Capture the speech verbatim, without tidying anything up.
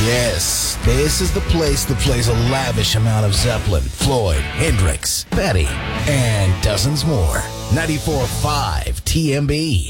Yes, this is the place that plays a lavish amount of Zeppelin, Floyd, Hendrix, Betty, and dozens more. ninety-four point five T M B.